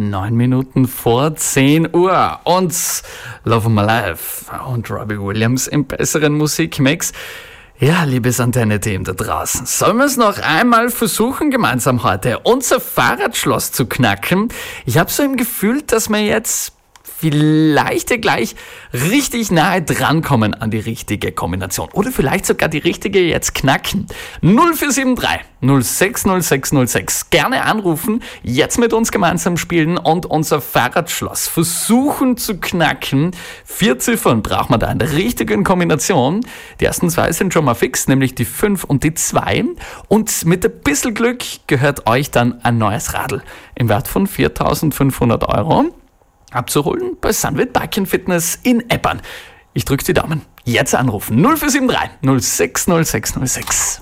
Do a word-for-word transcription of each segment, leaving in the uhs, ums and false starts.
neun Minuten vor zehn Uhr. Und Love of My Life und Robbie Williams im besseren Musikmix. Ja, liebes Antenne-Team da draußen, sollen wir es noch einmal versuchen, gemeinsam heute unser Fahrradschloss zu knacken? Ich habe so im Gefühl, dass wir jetzt vielleicht ja gleich richtig nahe drankommen an die richtige Kombination. Oder vielleicht sogar die richtige jetzt knacken. null vier sieben drei null sechs null sechs null sechs. Gerne anrufen, jetzt mit uns gemeinsam spielen und unser Fahrradschloss versuchen zu knacken. Vier Ziffern braucht man da in der richtigen Kombination. Die ersten zwei sind schon mal fix, nämlich die fünf und die zwei. Und mit ein bisschen Glück gehört euch dann ein neues Radl im Wert von viertausendfünfhundert Euro. Abzuholen bei Sunwit Bike and Fitness in Eppern. Ich drücke die Daumen. Jetzt anrufen. null vier sieben drei null sechs null sechs null sechs.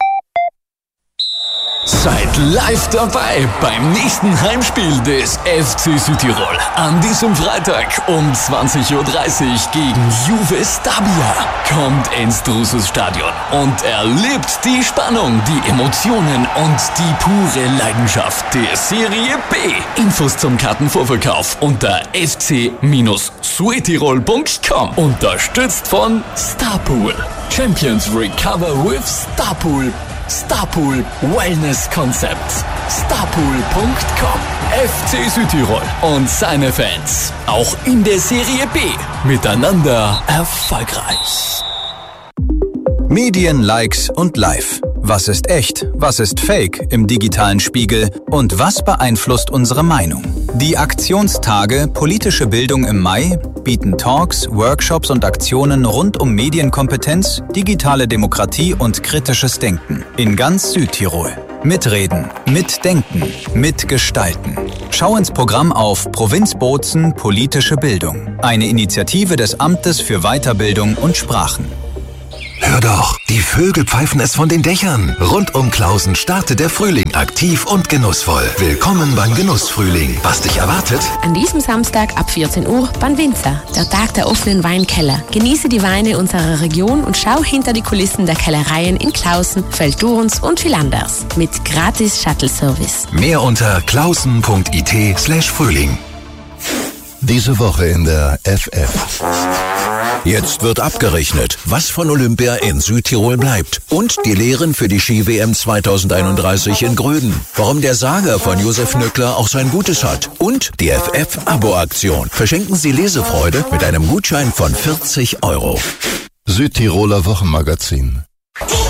Seid live dabei beim nächsten Heimspiel des F C Südtirol. An diesem Freitag um zwanzig Uhr dreißig gegen Juve Stabia. Kommt ins Drusus-Stadion und erlebt die Spannung, die Emotionen und die pure Leidenschaft der Serie B. Infos zum Kartenvorverkauf unter f c Südtirol punkt com. Unterstützt von Starpool. Champions Recover with Starpool. Starpool Wellness Concept. Starpool punkt com. F C Südtirol und seine Fans. Auch in der Serie B. Miteinander erfolgreich. Medien, Likes und Live. Was ist echt? Was ist fake im digitalen Spiegel? Und was beeinflusst unsere Meinung? Die Aktionstage Politische Bildung im Mai bieten Talks, Workshops und Aktionen rund um Medienkompetenz, digitale Demokratie und kritisches Denken in ganz Südtirol. Mitreden, mitdenken, mitgestalten. Schau ins Programm auf Provinzbozen Politische Bildung, eine Initiative des Amtes für Weiterbildung und Sprachen. Hör doch, die Vögel pfeifen es von den Dächern. Rund um Klausen startet der Frühling aktiv und genussvoll. Willkommen beim Genussfrühling. Was dich erwartet? An diesem Samstag ab vierzehn Uhr beim Winzer, der Tag der offenen Weinkeller. Genieße die Weine unserer Region und schau hinter die Kulissen der Kellereien in Klausen, Feldurns und viel anders. Mit gratis Shuttle-Service. Mehr unter klausen punkt i t slash Frühling. Diese Woche in der F F. Jetzt wird abgerechnet, was von Olympia in Südtirol bleibt. Und die Lehren für die Ski-W M zweitausendeinunddreißig in Gröden. Warum der Sager von Josef Nöckler auch sein Gutes hat. Und die F F-Abo-Aktion. Verschenken Sie Lesefreude mit einem Gutschein von vierzig Euro. Südtiroler Wochenmagazin.